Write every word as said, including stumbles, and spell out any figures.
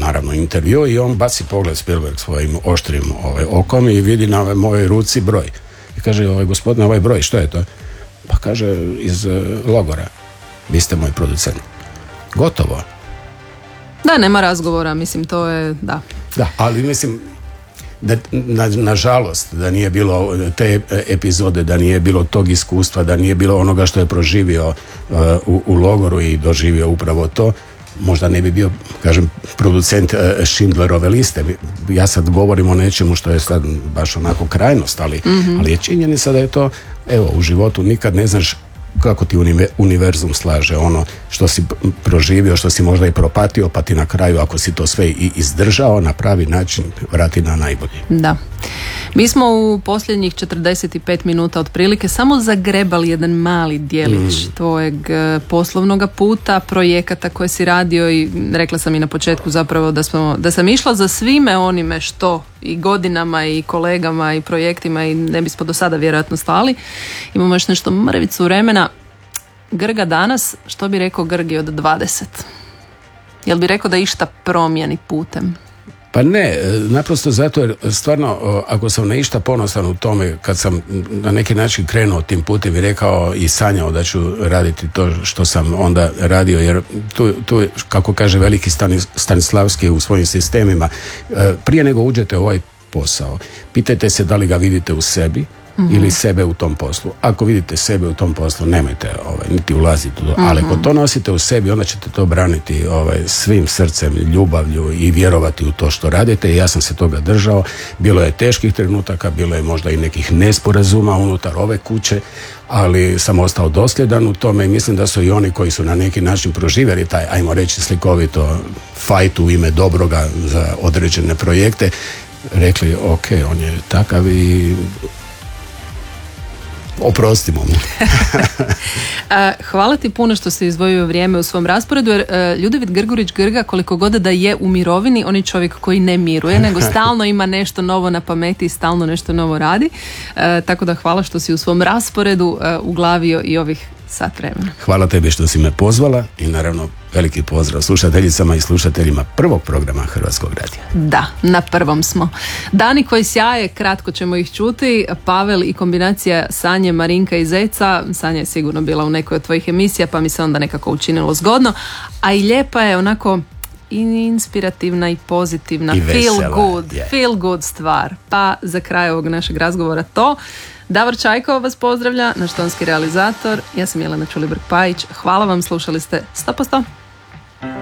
naravno intervju i on baci pogled Spielberg svojim oštrim ovaj, okom i vidi na mojoj ruci broj. I kaže, ovaj, gospodine, ovaj broj, što je to? Pa kaže, iz uh, logora. Vi ste moj producent. Gotovo. Da, nema razgovora, mislim, to je, da. Da, ali mislim, da, na, nažalost, da nije bilo te epizode, da nije bilo tog iskustva, da nije bilo onoga što je proživio uh, u, u logoru i doživio upravo to, možda ne bi bio, kažem, producent uh, Schindlerove liste. Ja sad govorim o nečemu što je sad baš onako krajnost, ali, mm-hmm. ali je činjenica da je to, evo, u životu nikad ne znaš kako ti univerzum slaže ono što si proživio, što si možda i propatio, pa ti na kraju, ako si to sve i izdržao, na pravi način vrati na najbolje. Da. Mi smo u posljednjih četrdeset pet minuta otprilike samo zagrebali jedan mali dijelić mm. tvojeg poslovnog puta, projekata koje si radio i rekla sam i na početku zapravo da, smo, da sam išla za svime onime što i godinama i kolegama i projektima i ne bismo do sada vjerojatno stali. Imamo još nešto mrvicu vremena. Grga danas, što bi rekao Grgi od dvadeset? Jel bi rekao da išta promijeni putem? Pa ne, naprosto zato jer stvarno ako sam na išta ponosan u tome kad sam na neki način krenuo tim putem i rekao i sanjao da ću raditi to što sam onda radio, jer tu, tu kako kaže veliki Stanislavski u svojim sistemima, prije nego uđete u ovaj posao, pitajte se da li ga vidite u sebi mm-hmm. ili sebe u tom poslu. Ako vidite sebe u tom poslu, nemojte ovaj, niti ulaziti u to, mm-hmm. ali ako to nosite u sebi, onda ćete to braniti ovaj, svim srcem, ljubavlju i vjerovati u to što radite. I ja sam se toga držao. Bilo je teških trenutaka, bilo je možda i nekih nesporazuma unutar ove kuće, ali sam ostao dosljedan u tome i mislim da su i oni koji su na neki način proživjeli taj, ajmo reći slikovito, fajt u ime dobroga za određene projekte, rekli, ok, on je takav i oprostimo mu. Hvala ti puno što si izdvojio vrijeme u svom rasporedu, jer Ljudevit Grgurić Grga, koliko god da je u mirovini, on je čovjek koji ne miruje, nego stalno ima nešto novo na pameti i stalno nešto novo radi. E, tako da hvala što si u svom rasporedu e, uglavio i ovih sat vremena. Hvala tebi što si me pozvala i naravno veliki pozdrav slušateljicama i slušateljima prvog programa Hrvatskog radija. Da, na prvom smo. Dani koji sjaje, kratko ćemo ih čuti. Pavel i kombinacija Sanje, Marinka i Zeca. Sanja je sigurno bila u nekoj od tvojih emisija, pa mi se onda nekako učinilo zgodno. A i lijepa je onako i inspirativna i pozitivna, I feel vesela, good, yeah. feel good stvar. Pa za kraj ovog našeg razgovora to. Davor Čajko vas pozdravlja, naš tonski realizator. Ja sam Jelena Čulibrk-Pajić. Hvala vam, slušali ste sto posto